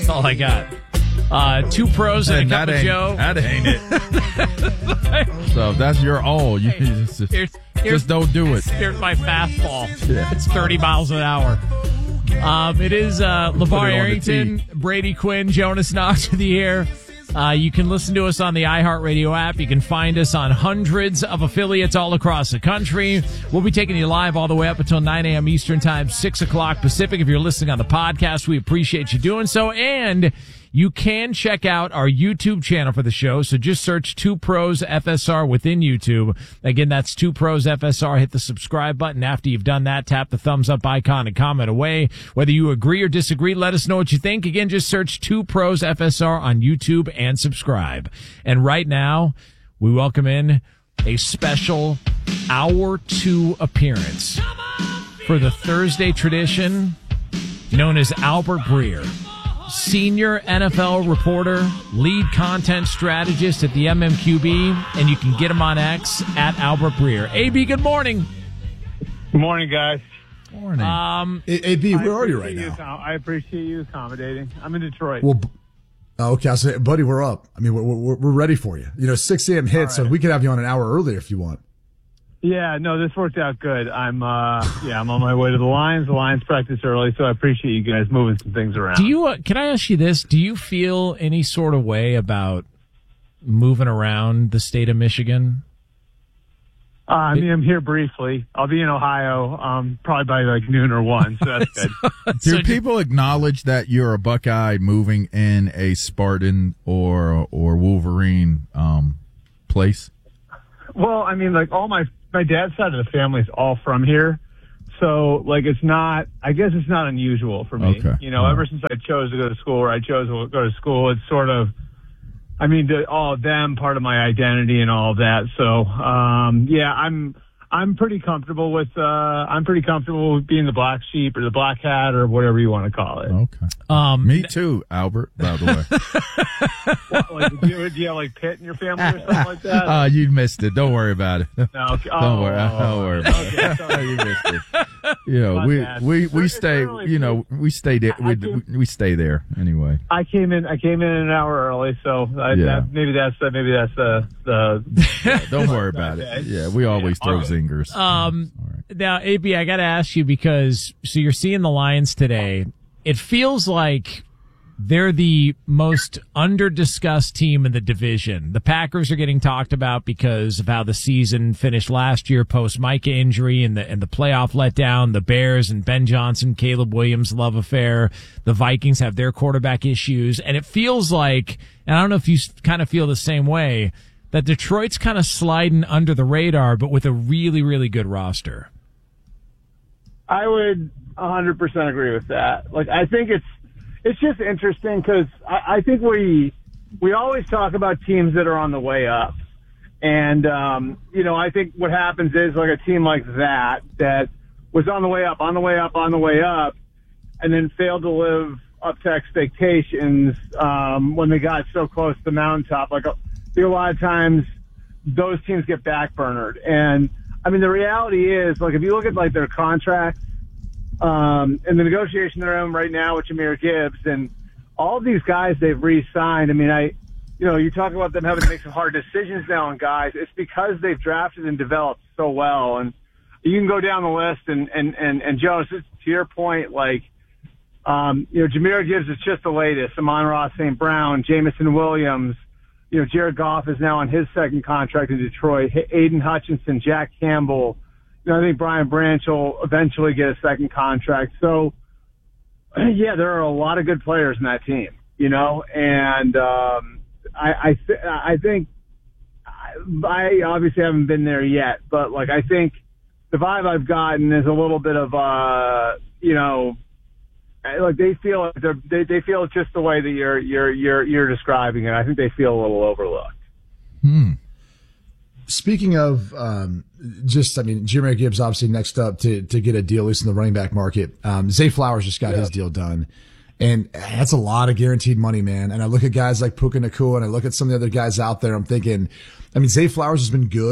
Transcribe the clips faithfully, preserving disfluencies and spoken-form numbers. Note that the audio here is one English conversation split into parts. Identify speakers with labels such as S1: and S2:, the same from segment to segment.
S1: That's all I got. Uh, two pros and, and a cup of Joe.
S2: That ain't it. So if that's your all, you
S1: hey,
S2: just,
S1: here's, here's,
S2: just don't do it.
S1: Here's my fastball.
S2: Yeah.
S1: It's thirty miles an hour. Um, it is uh, LeVar Arrington, Brady Quinn, Jonas Knox for the air. Uh, you can listen to us on the iHeartRadio app. You can find us on hundreds of affiliates all across the country. We'll be taking you live all the way up until nine a.m. Eastern Time, six o'clock Pacific. If you're listening on the podcast, we appreciate you doing so. And you can check out our YouTube channel for the show. So just search Two Pros F S R within YouTube. Again, that's Two Pros F S R. Hit the subscribe button. After you've done that, tap the thumbs up icon and comment away. Whether you agree or disagree, let us know what you think. Again, just search Two Pros F S R on YouTube and subscribe. And right now, we welcome in a special hour two appearance for the Thursday tradition known as Albert Breer. Senior N F L reporter, lead content strategist at the M M Q B, and you can get him on X at Albert Breer. A B, good morning.
S3: Good morning, guys.
S2: Morning.
S1: Um,
S4: A B, where are you right
S3: you,
S4: now?
S3: I appreciate you accommodating. I'm in Detroit.
S4: Well, okay, I say, buddy, we're up. I mean, we're we're, we're ready for you. You know, six a.m. hit, right. So we could have you on an hour earlier if you want.
S3: Yeah, no, this worked out good. I'm, uh, yeah, I'm on my way to the Lions. The Lions practice early, so I appreciate you guys moving some things around.
S1: Do you? Uh, can I ask you this? Do you feel any sort of way about moving around the state of Michigan?
S3: Uh, I mean, I'm here briefly. I'll be in Ohio, um, probably by like noon or one, so that's good.
S2: Do
S1: so
S2: people acknowledge that you're a Buckeye moving in a Spartan or or Wolverine um, place?
S3: Well, I mean, like all my my dad's side of the family is all from here, so like it's not. I guess it's not unusual for me.
S2: Okay.
S3: You know,
S2: All
S3: ever
S2: right.
S3: since I chose to go to school, or I chose to go to school, it's sort of. I mean, the, all of them part of my identity and all of that. So, um, yeah, I'm I'm pretty comfortable with uh, I'm pretty comfortable with being the black sheep or the black hat or whatever you want to call it.
S2: Okay.
S1: Um,
S2: Me too, Albert, by the way.
S3: What, like, do, you, do you have like Pitt in your family or something like that?
S2: Uh, you missed it. Don't worry about it.
S3: No, okay.
S2: Don't
S3: oh,
S2: worry. Don't worry about
S3: okay,
S2: it.
S3: sorry.
S2: You missed it. You know,
S3: My
S2: we,
S3: bad.
S2: we, we
S3: It's
S2: stay,
S3: early,
S2: you know, we stay there.
S3: I- I
S2: We,
S3: do-
S2: we stay there anyway.
S3: I came in. I came in an hour early, so I,
S2: Yeah.
S3: that, maybe that's uh, maybe that's the the.
S2: Don't worry about it. Yeah, we always throw zingers.
S1: Um,
S2: All right.
S1: Now, A B, I got to ask you because so you're seeing the Lions today. It feels like they're the most under-discussed team in the division. The Packers are getting talked about because of how the season finished last year post Micah injury and the and the playoff letdown. The Bears and Ben Johnson, Caleb Williams love affair. The Vikings have their quarterback issues, and it feels like, and I don't know if you kind of feel the same way, that Detroit's kind of sliding under the radar, but with a really, really good roster.
S3: I would one hundred percent agree with that. Like, I think it's it's just interesting because I, I think we we always talk about teams that are on the way up, and um, you know, I think what happens is like a team like that that was on the way up, on the way up, on the way up, and then failed to live up to expectations um, when they got so close to the mountaintop. Like, I think a lot of times those teams get backburnered, and I mean, the reality is, like, if you look at, like, their contracts um, and the negotiation they're in right now with Jahmyr Gibbs and all of these guys they've re-signed, I mean, I, you know, you talk about them having to make some hard decisions now on guys. It's because they've drafted and developed so well. And you can go down the list, and, and, and, and Jonas, to your point, like, um, you know, Jahmyr Gibbs is just the latest. Amon-Ra Saint Brown, Jameson Williams. You know, Jared Goff is now on his second contract in Detroit. Aiden Hutchinson, Jack Campbell. You know, I think Brian Branch will eventually get a second contract. So, yeah, there are a lot of good players in that team, you know, and um, I I, th- I think I, I obviously haven't been there yet, but, like, I think the vibe I've gotten is a little bit of, uh, you know, like they feel like they're, they they feel just the way that you're you're you're you're describing it. I think they feel a little overlooked.
S2: Hmm.
S4: Speaking of um, just, I mean, Jahmyr Gibbs obviously next up to to get a deal, at least in the running back market. Um, Zay Flowers just got
S3: Yeah.
S4: his deal done, and that's a lot of guaranteed money, man. And I look at guys like Puka Nacua, and I look at some of the other guys out there. I'm thinking, I mean, Zay Flowers has been good.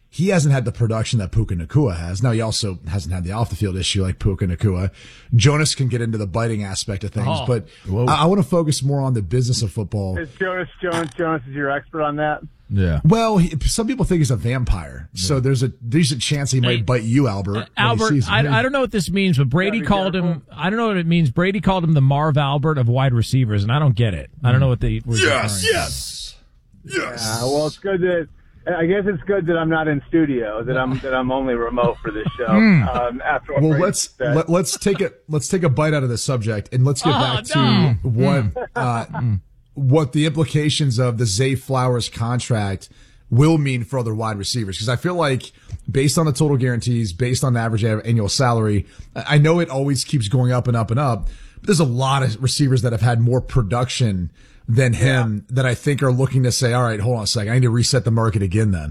S4: he hasn't had the production that Puka Nacua has. Now, he also hasn't had the off-the-field issue like Puka Nacua. Jonas can get into the biting aspect of things,
S1: Oh.
S4: but I, I want to focus more on the business of football.
S3: Is Jonas Jones Jonas is your expert on that?
S2: Yeah.
S4: Well, he, some people think he's a vampire, yeah. so there's a decent chance he might
S1: hey,
S4: bite you, Albert.
S1: Uh, Albert, I, I don't know what this means, but Brady called
S3: careful.
S1: him. I don't know what it means. Brady called him the Marv Albert of wide receivers, and I don't get it. I don't know what they. Were
S4: yes,
S1: referring
S4: yes, to. yes.
S3: Uh, well, it's good that. I guess it's good that I'm not in studio. That I'm that I'm only remote for this show.
S4: Mm.
S3: Um, after what
S4: well,
S3: Brady
S4: let's
S3: said.
S4: let, let's take it. Let's take a bite out of the subject, and let's get
S1: Oh,
S4: back to
S1: no.
S4: what uh, what the implications of the Zay Flowers contract will mean for other wide receivers. Because I feel like, based on the total guarantees, based on the average annual salary, I know it always keeps going up and up and up. But there's a lot of receivers that have had more production than him yeah. that I think are looking to say, all right, hold on a second, I need to reset the market again then.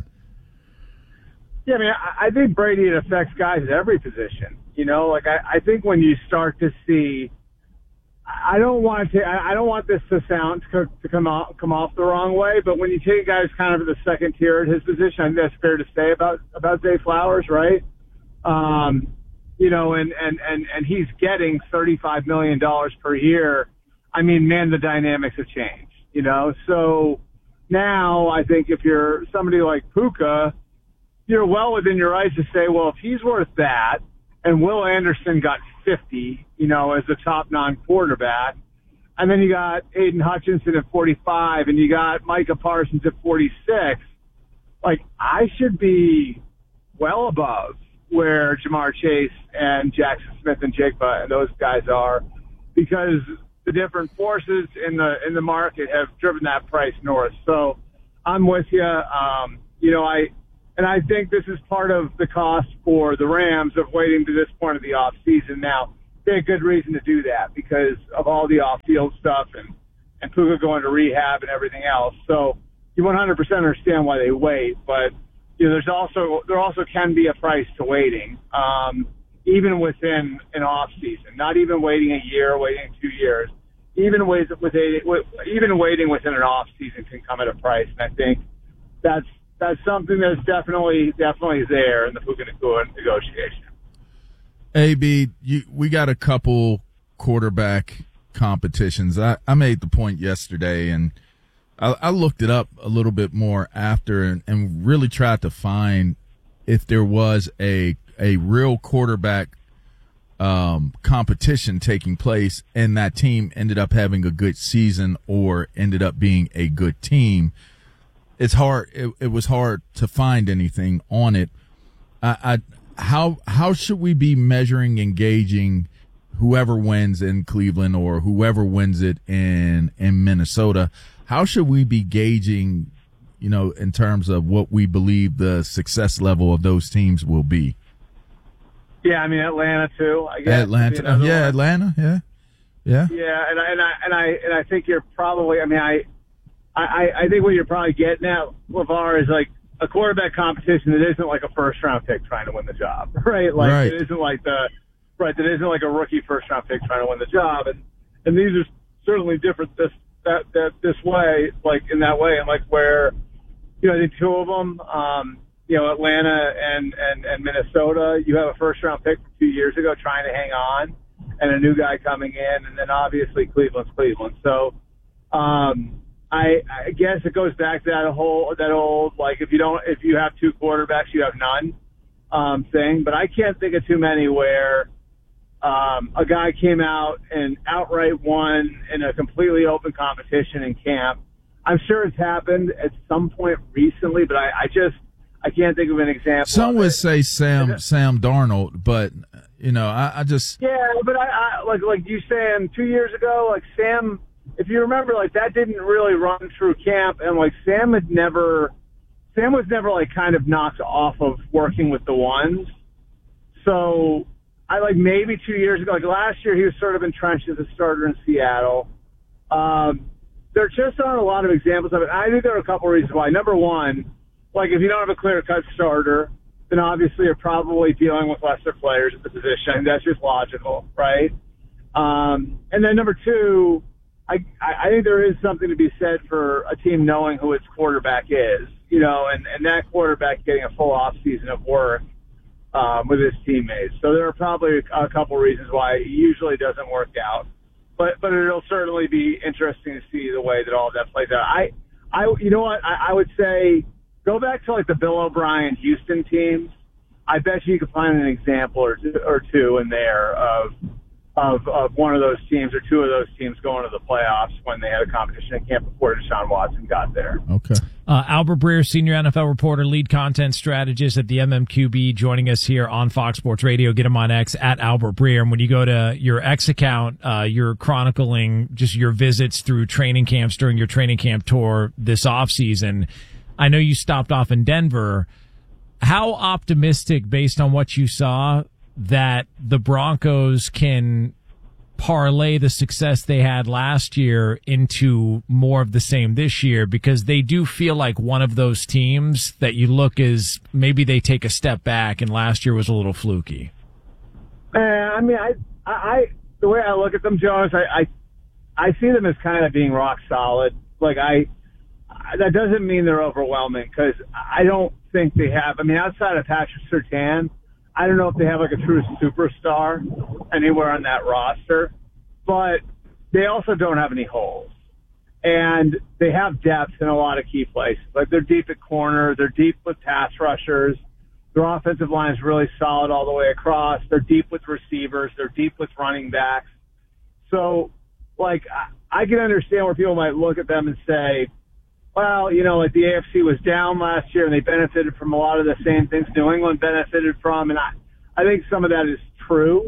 S3: Yeah, I mean, I, I think Brady, it affects guys at every position. You know, like I, I think when you start to see, I don't want to, I don't want this to sound, to, to come off, come off the wrong way, but when you take guys kind of at the second tier at his position, I think that's fair to say about, about Zay Flowers, right? Um, you know, and, and, and, and he's getting thirty-five million dollars per year. I mean, man, the dynamics have changed, you know? So now I think if you're somebody like Puka, you're well within your rights to say, well, if he's worth that and Will Anderson got fifty, you know, as a top non-quarterback, and then you got Aiden Hutchinson at forty-five and you got Micah Parsons at forty-six, like I should be well above where Jamar Chase and Jackson Smith and Jigba and those guys are, because the different forces in the in the market have driven that price north. So I'm with you. Um, you know, I and I think this is part of the cost for the Rams of waiting to this point of the off season. Now, they had good reason to do that because of all the off field stuff and and Puka going to rehab and everything else. So you one hundred percent understand why they wait, but you know, there's also there also can be a price to waiting. Um, even within an off season, not even waiting a year, waiting two years, even with, with a, with, even waiting within an off season can come at a price. And I think that's, that's something that's definitely, definitely there in the Puka Nacua negotiation.
S2: A B, you, we got a couple quarterback competitions. I, I made the point yesterday and I, I looked it up a little bit more after and, and really tried to find if there was a a real quarterback um, competition taking place and that team ended up having a good season or ended up being a good team. It's hard. It, it was hard to find anything on it. I, I, how, how should we be measuring, engaging whoever wins in Cleveland or whoever wins it in, in Minnesota? How should we be gauging, you know, in terms of what we believe the success level of those teams will be?
S3: Yeah, I mean Atlanta too. I guess
S2: Atlanta, uh, yeah,
S3: one.
S2: Atlanta, yeah, yeah,
S3: yeah. And I and I and I and I think you're probably. I mean, I, I, I think what you're probably getting at, LeVar, is like a quarterback competition that isn't like a first round pick trying to win the job, right? Like
S2: right.
S3: it isn't like the right. That isn't like a rookie first round pick trying to win the job, and and these are certainly different this that that this way, like in that way, and like where, you know, I think two of them. Um, You know, Atlanta and, and, and Minnesota, you have a first-round pick from two years ago trying to hang on and a new guy coming in, and then obviously Cleveland's Cleveland. So um, I, I guess it goes back to that whole that old, like, if you don't if you have two quarterbacks, you have none um, thing. But I can't think of too many where um, a guy came out and outright won in a completely open competition in camp. I'm sure it's happened at some point recently, but I, I just – I can't think of an example.
S2: Some would say Sam Sam Darnold, but you know, I, I just
S3: yeah, but I, I like like you saying two years ago, like Sam. If you remember, like that didn't really run through camp, and like Sam had never, Sam was never like kind of knocked off of working with the ones. So I like maybe two years ago, like last year, he was sort of entrenched as a starter in Seattle. Um, there just aren't a lot of examples of it. I think there are a couple of reasons why. Number one. Like, if you don't have a clear-cut starter, then obviously you're probably dealing with lesser players at the position. That's just logical, right? Um, and then number two, I, I think there is something to be said for a team knowing who its quarterback is, you know, and, and that quarterback getting a full off season of work um, with his teammates. So there are probably a couple reasons why it usually doesn't work out, but but it'll certainly be interesting to see the way that all of that plays out. I, I you know what, I, I would say go back to like the Bill O'Brien Houston teams. I bet you could find an example or two, or two in there of. Of, of one of those teams or two of those teams going to the playoffs when they had a competition at camp before Deshaun Watson got there.
S2: Okay.
S1: Uh, Albert Breer, senior N F L reporter, lead content strategist at the M M Q B, joining us here on Fox Sports Radio. Get him on X at Albert Breer. And when you go to your X account, uh, you're chronicling just your visits through training camps during your training camp tour this offseason. I know you stopped off in Denver. How optimistic, based on what you saw, that the Broncos can parlay the success they had last year into more of the same this year? Because they do feel like one of those teams that you look as maybe they take a step back, and last year was a little fluky.
S3: Uh, I mean, I, I, the way I look at them, Jonas, I, I, I see them as kind of being rock solid. Like I, I that doesn't mean they're overwhelming, because I don't think they have. I mean, outside of Patrick Surtain, I don't know if they have like a true superstar anywhere on that roster, but they also don't have any holes. And they have depth in a lot of key places. Like they're deep at corner, they're deep with pass rushers. Their offensive line is really solid all the way across. They're deep with receivers, they're deep with running backs. So, like, I, I can understand where people might look at them and say, well, you know, like the A F C was down last year and they benefited from a lot of the same things New England benefited from. And I, I think some of that is true.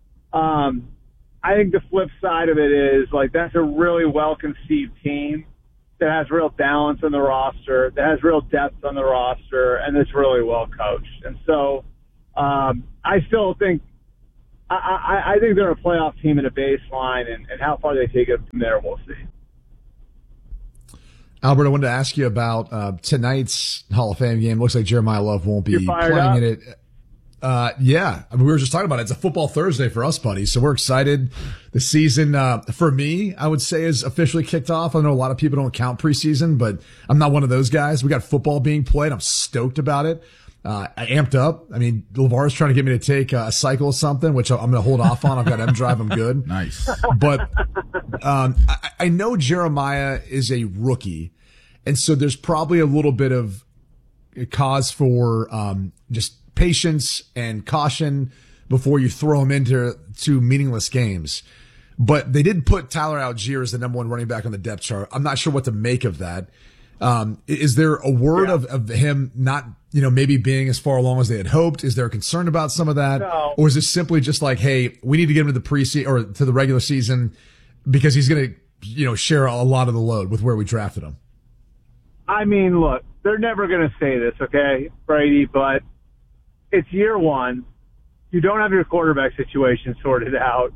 S3: Um, I think the flip side of it is, like, that's a really well-conceived team that has real balance on the roster, that has real depth on the roster, and that's really well coached. And so um, I still think I, I, I think they're a playoff team in a baseline, and, and how far they take it from there, we'll see.
S4: Albert, I wanted to ask you about uh, tonight's Hall of Fame game. Looks like Jeremiah Love won't be playing
S3: up?
S4: in it. Uh, yeah, I mean, we were just talking about it. It's a football Thursday for us, buddy. So we're excited. The season, uh, for me, I would say is officially kicked off. I know a lot of people don't count preseason, but I'm not one of those guys. We got football being played. I'm stoked about it. Uh, I amped up. I mean, LeVar's trying to get me to take a cycle or something, which I'm going to hold off on. I've got M Drive. I'm good.
S2: Nice.
S4: But, um, I, I know Jeremiah is a rookie. And so there's probably a little bit of cause for, um, just patience and caution before you throw him into two meaningless games. But they did put Tyler Algier as the number one running back on the depth chart. I'm not sure what to make of that. Um, is there a word
S3: yeah.
S4: of, of him not, you know, maybe being as far along as they had hoped? Is there a concern about some of that?
S3: No.
S4: Or is this simply just like, hey, we need to get him to the preseason or to the regular season because he's going to, you know, share a lot of the load with where we drafted him?
S3: I mean, look, they're never going to say this, okay, Brady, but it's year one. You don't have your quarterback situation sorted out.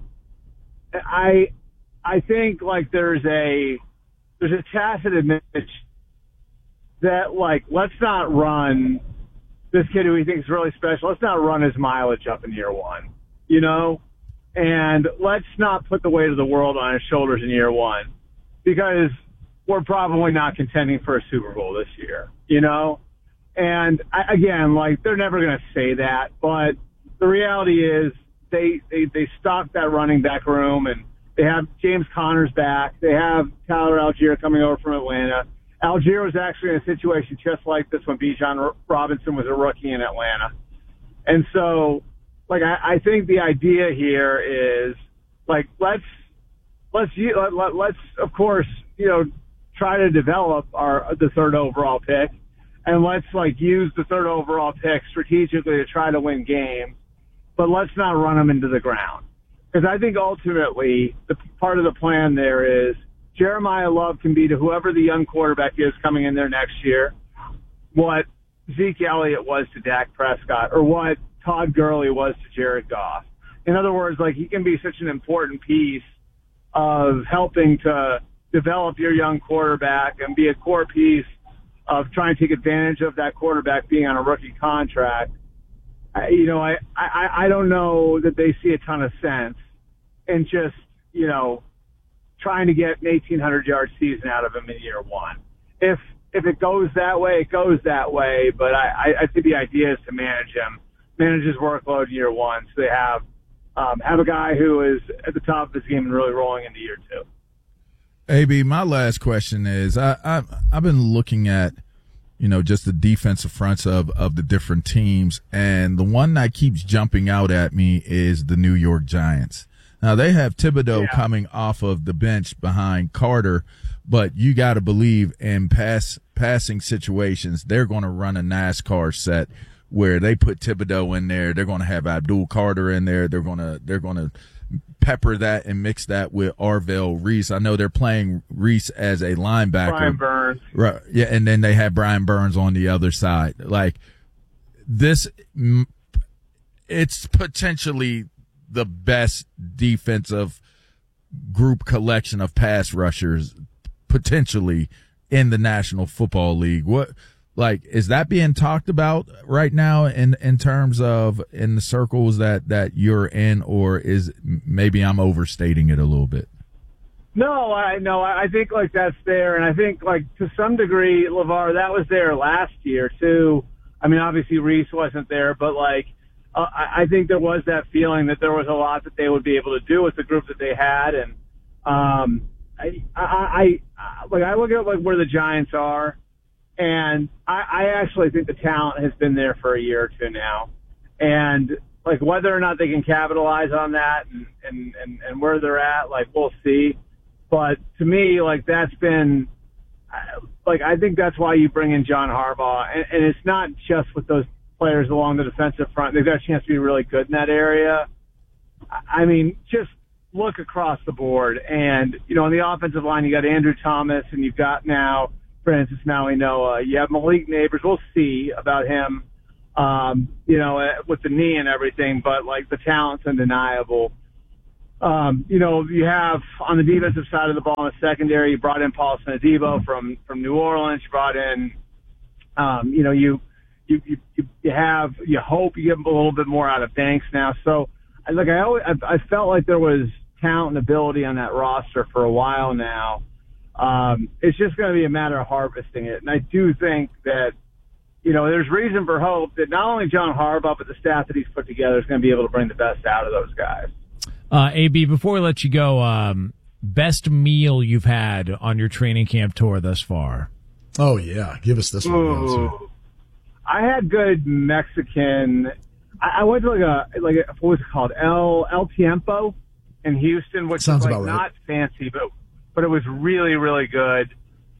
S3: I, I think like there's a, there's a tacit admission that, like, let's not run this kid who we think is really special. Let's not run his mileage up in year one, you know, and let's not put the weight of the world on his shoulders in year one, because we're probably not contending for a Super Bowl this year, you know? And I, again, like, they're never going to say that, but the reality is they, they, they stocked that running back room, and they have James Conner's back. They have Tyler Algier coming over from Atlanta. Algier was actually in a situation just like this when Bijan Robinson was a rookie in Atlanta. And so, like, I, I think the idea here is, like, let's, let's, let, let's, of course, you know, try to develop our, the third overall pick, and let's, like, use the third overall pick strategically to try to win games, but let's not run them into the ground. Because I think ultimately the part of the plan there is Jeremiah Love can be to whoever the young quarterback is coming in there next year what Zeke Elliott was to Dak Prescott, or what Todd Gurley was to Jared Goff. In other words, like, he can be such an important piece of helping to develop your young quarterback and be a core piece of trying to take advantage of that quarterback being on a rookie contract. I, you know, I, I, I don't know that they see a ton of sense in just, you know, trying to get an eighteen hundred yard season out of him in year one. If if it goes that way, it goes that way. But I, I, I think the idea is to manage him, manage his workload in year one, so they have um, have a guy who is at the top of his game and really rolling into year two.
S2: A B, my last question is, I, I, I've been looking at, you know, just the defensive fronts of, of the different teams, and the one that keeps jumping out at me is the New York Giants. Now, they have Thibodeau
S3: Yeah.
S2: coming off of the bench behind Carter, but you got to believe in pass passing situations, they're going to run a NASCAR set where they put Thibodeau in there. They're going to have Abdul Carter in there. They're going to they're going to pepper that and mix that with Arvell Reese. I know they're playing Reese as a linebacker.
S3: Brian Burns.
S2: Right. Yeah, and then they have Brian Burns on the other side. Like this, it's potentially the best defensive group collection of pass rushers potentially in the National Football League. What, like, is that being talked about right now in, in terms of in the circles that, that you're in, or is maybe I'm overstating it a little bit?
S3: No, I no, I think like that's there, and I think like to some degree, LeVar, that was there last year too. I mean, obviously Reese wasn't there, but like uh, I, I think there was that feeling that there was a lot that they would be able to do with the group that they had, and um, I, I, I like I look at like where the Giants are. And I, I actually think the talent has been there for a year or two now. And, like, whether or not they can capitalize on that and, and, and, and where they're at, like, we'll see. But to me, like, that's been – like, I think that's why you bring in John Harbaugh. And, and it's not just with those players along the defensive front. They've got a chance to be really good in that area. I mean, just look across the board. And, you know, on the offensive line, you got Andrew Thomas, and you've got now – Francis Maui Noah. You have Malik Neighbors. We'll see about him, um, you know, with the knee and everything, but, like, the talent's undeniable. Um, you know, you have on the defensive side of the ball in the secondary, you brought in Paul Adebo from, from New Orleans. You brought in, um, you know, you, you, you, you have, you hope you get a little bit more out of Banks now. So, like, I always, I, I felt like there was talent and ability on that roster for a while now. Um, it's just going to be a matter of harvesting it. And I do think that, you know, there's reason for hope that not only John Harbaugh, but the staff that he's put together is going to be able to bring the best out of those guys.
S1: Uh, A B, before we let you go, um, best meal you've had on your training camp tour thus far?
S4: Oh, yeah. Give us this one.
S3: Ooh. I had good Mexican. I, I went to like a, like a, what was it called? El, El Tiempo in Houston, which
S4: Sounds
S3: is like
S4: about right.
S3: not fancy, but but it was really, really good.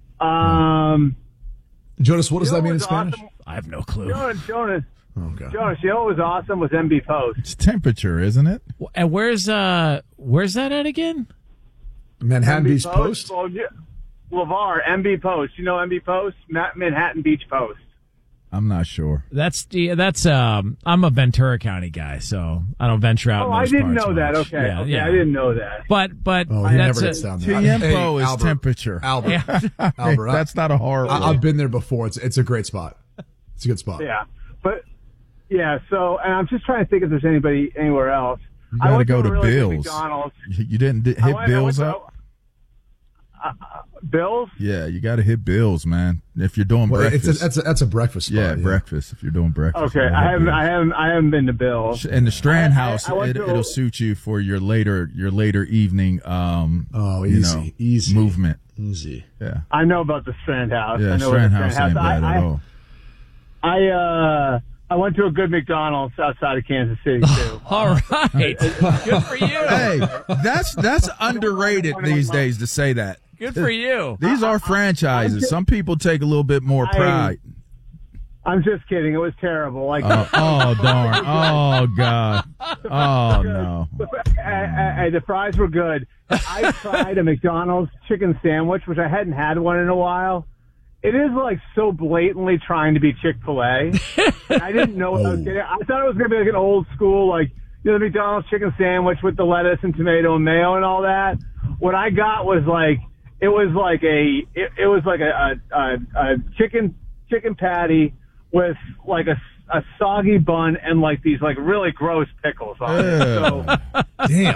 S3: Um,
S4: Jonas, what does
S3: you know
S4: that mean in
S3: what was
S4: Spanish?
S3: awesome?
S1: I have no clue.
S3: Jonas, Jonas,
S4: Oh, God.
S3: Jonas, you know what was awesome was M B Post.
S2: It's temperature, isn't it?
S1: And where's uh where's that at again?
S4: Manhattan
S3: M B
S4: Beach Post?
S3: Well, yeah, LeVar, M B Post. You know M B Post? Ma- Manhattan Beach Post.
S2: I'm not sure.
S1: That's the that's um I'm a Ventura County guy, so I don't venture out.
S3: Oh,
S1: in
S3: I
S1: those
S3: didn't
S1: parts
S3: know that.
S1: much.
S3: Okay,
S1: Yeah,
S3: okay,
S1: yeah.
S3: I didn't know that.
S1: But but
S4: Oh, he
S1: that's
S4: never
S1: a,
S4: gets down there.
S2: Tiempo
S4: Hey,
S2: is
S4: Albert,
S2: temperature.
S4: Albert.
S1: Yeah.
S4: Albert, I-
S2: That's not a hard
S4: I,
S2: word.
S4: I've been there before. It's it's a great spot. It's a good spot.
S3: Yeah, but yeah. So, and I'm just trying to think if there's anybody anywhere else.
S2: You
S3: I
S2: gotta
S3: went
S2: go
S3: a
S2: to
S3: really good
S2: Bill's.
S3: McDonald's.
S2: You didn't di-
S3: I
S2: hit
S3: went- I
S2: Bills
S3: went to-
S2: up?
S3: Uh, uh, Bills?
S2: Yeah, you got to hit Bills, man. If you're doing
S4: Well,
S2: breakfast.
S4: it's a, that's a that's a breakfast spot.
S2: yeah, breakfast. If you're doing breakfast.
S3: Okay,
S2: you gotta
S3: I
S2: hit
S3: haven't,
S2: Bills.
S3: I haven't, I haven't been to Bills.
S2: And the Strand
S3: I- I-
S2: House,
S3: I went
S2: it,
S3: to-
S2: it'll suit you for your later your later evening. Um,
S4: Oh,
S2: you
S4: easy,
S2: know,
S4: easy.
S2: movement.
S4: Easy.
S2: Yeah,
S3: I know about the Strand House. I
S2: yeah.
S3: know where
S2: Strand
S3: the
S2: House
S3: Strand
S2: ain't
S3: House.
S2: bad
S3: I,
S2: at all.
S3: I, I, uh, I went to a good McDonald's outside of Kansas City too.
S1: all right. Good for you.
S2: Hey, that's that's underrated these days to say that.
S1: Good for you.
S2: These are franchises. Some people take a little bit more
S3: I-
S2: pride.
S3: I'm just kidding. It was terrible. Like,
S2: Oh, oh darn! Oh God! Oh no!
S3: I, I, I, the fries were good. I tried a McDonald's chicken sandwich, which I hadn't had one in a while. It is like so blatantly trying to be Chick-fil-A. I didn't know what I was getting. I thought it was going to be like an old school, like, you know, the McDonald's chicken sandwich with the lettuce and tomato and mayo and all that. What I got was like, it was like a, it, it was like a, a, a, a chicken, chicken patty with like a, a soggy bun and like these like really gross pickles on it. So,
S4: Damn.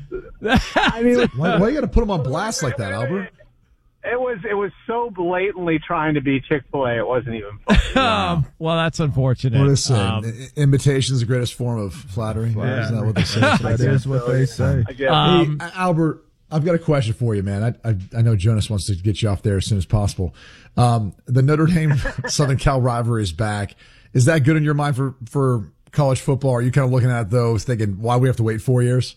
S3: I mean,
S4: Why, why you got to put them on blast like that, Albert?
S3: It was it was so blatantly trying to be Chick-fil-A, it wasn't even funny.
S1: um, well, that's unfortunate.
S4: What is it?
S1: Um,
S4: Imitation is the greatest form of flattery.
S2: Yeah.
S4: Isn't that what they say?
S2: That is what they say.
S3: I guess.
S1: Um,
S4: Hey, Albert, I've got a question for you, man. I, I I know Jonas wants to get you off there as soon as possible. Um, the Notre Dame Southern Cal rivalry is back. Is that good in your mind for, for college football? Are you kind of looking at those thinking, why we have to wait four years?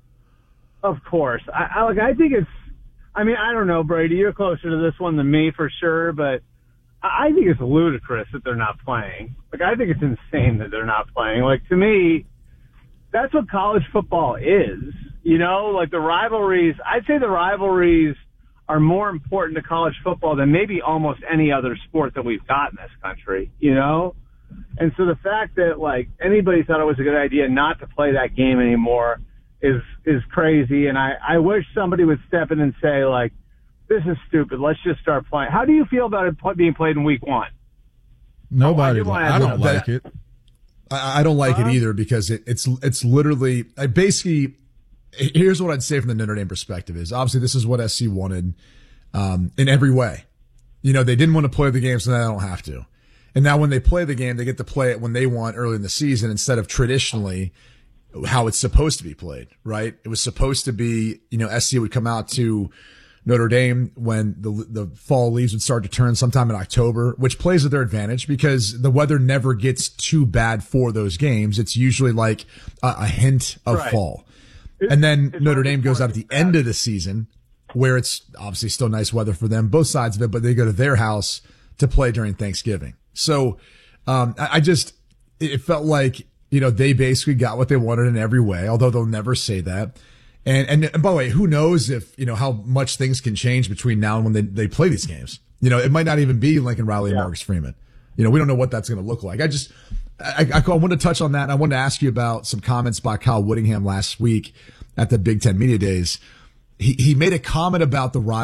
S3: Of course. I, I like. I think it's. I mean, I don't know, Brady. You're closer to this one than me for sure, but I I think it's ludicrous that they're not playing. Like, I think it's insane that they're not playing. Like, to me, that's what college football is. You know, like the rivalries. I'd say the rivalries are more important to college football than maybe almost any other sport that we've got in this country. You know, and so the fact that like anybody thought it was a good idea not to play that game anymore is is crazy, and I, I wish somebody would step in and say, like, this is stupid. Let's just start playing. How do you feel about it being played in week one?
S2: Nobody.
S3: Oh, I
S2: I don't
S4: that-
S2: like it.
S4: I, I don't like
S3: Uh-huh.
S4: it either because it, it's it's literally I basically here's what I'd say from the Notre Dame perspective is obviously this is what S C wanted um, in every way. You know, they didn't want to play the game, so now they don't have to. And now when they play the game, they get to play it when they want early in the season instead of traditionally how it's supposed to be played, right? It was supposed to be, you know, S C would come out to Notre Dame when the the fall leaves would start to turn sometime in October, which plays to their advantage because the weather never gets too bad for those games. It's usually like a, a hint of
S3: Right.
S4: fall. And then
S3: it's
S4: Notre
S3: always
S4: Dame goes out at the
S3: bad.
S4: end of the season where it's obviously still nice weather for them, both sides of it, but they go to their house to play during Thanksgiving. So, um, I, I just, it felt like, you know, they basically got what they wanted in every way, although they'll never say that. And, and, and by the way, who knows if, you know, how much things can change between now and when they, they play these games. You know, it might not even be Lincoln Riley and
S3: Yeah.
S4: Marcus Freeman. You know, we don't know what that's going to look like. I just, I, I, I wanted to touch on that. And I wanted to ask you about some comments by Kyle Whittingham last week at the Big Ten Media Days. He, he made a comment about the rivalry.